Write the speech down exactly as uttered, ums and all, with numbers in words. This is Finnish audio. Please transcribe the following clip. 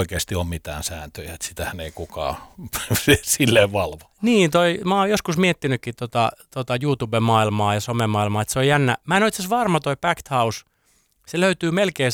oikeasti ole mitään sääntöjä, että sitähän ei kukaan silleen valvo. Niin, toi, mä oon joskus miettinytkin tota, tota YouTube-maailmaa ja somemaailmaa, että se on jännä. Mä en ole itse asiassa varma toi Packed House, se löytyy melkein